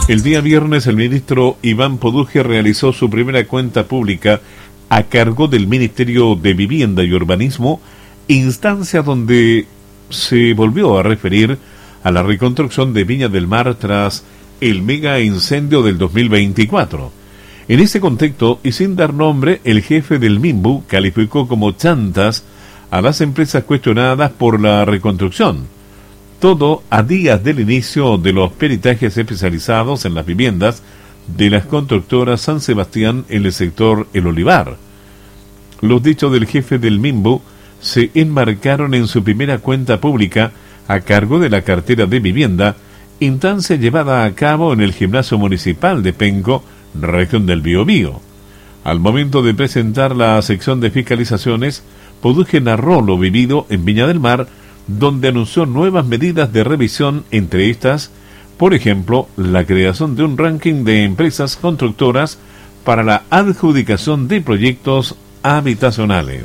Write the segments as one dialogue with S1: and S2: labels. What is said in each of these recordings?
S1: El día viernes el ministro Iván Poduje realizó su primera cuenta pública a cargo del Ministerio de Vivienda y Urbanismo, instancia donde se volvió a referir a la reconstrucción de Viña del Mar tras el mega incendio del 2024. En ese contexto, y sin dar nombre, el jefe del MIMBU calificó como chantas a las empresas cuestionadas por la reconstrucción. Todo a días del inicio de los peritajes especializados en las viviendas de las constructoras San Sebastián en el sector El Olivar. Los dichos del jefe del MIMBU se enmarcaron en su primera cuenta pública a cargo de la cartera de vivienda, instancia llevada a cabo en el gimnasio municipal de Penco, región del Biobío. Al momento de presentar la sección de fiscalizaciones, Poduje narró lo vivido en Viña del Mar, donde anunció nuevas medidas de revisión, entre estas, por ejemplo, la creación de un ranking de empresas constructoras para la adjudicación de proyectos habitacionales.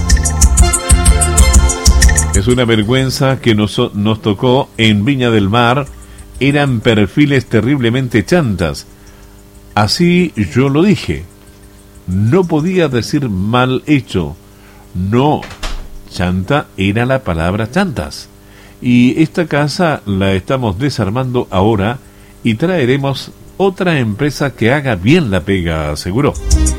S1: Es una vergüenza que nos tocó en Viña del Mar, eran perfiles terriblemente chantas. Así yo lo dije, no podía decir mal hecho, no. Chanta era la palabra chantas. Y esta casa la estamos desarmando ahora y traeremos otra empresa que haga bien la pega, aseguró.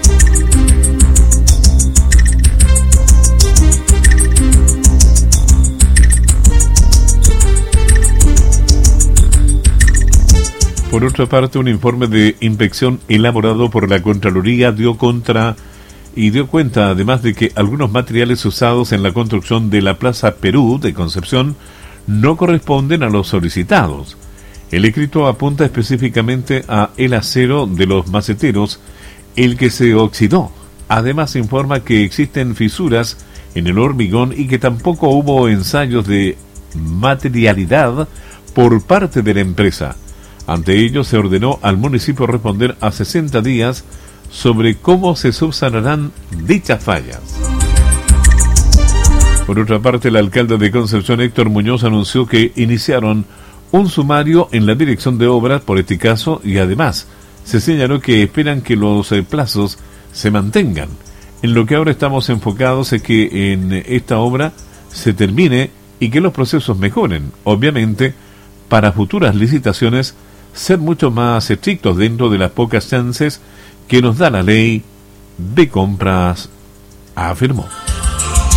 S1: Por otra parte, un informe de inspección elaborado por la Contraloría dio cuenta además de que algunos materiales usados en la construcción de la Plaza Perú de Concepción no corresponden a los solicitados. El escrito apunta específicamente a el acero de los maceteros, el que se oxidó. Además informa que existen fisuras en el hormigón y que tampoco hubo ensayos de materialidad por parte de la empresa. Ante ello se ordenó al municipio responder a 60 días sobre cómo se subsanarán dichas fallas. Por otra parte, el alcalde de Concepción, Héctor Muñoz, anunció que iniciaron un sumario en la dirección de obras por este caso y además se señaló que esperan que los plazos se mantengan. En lo que ahora estamos enfocados es que en esta obra se termine y que los procesos mejoren. Obviamente, para futuras licitaciones, ser mucho más estrictos dentro de las pocas chances que nos da la ley de compras, afirmó.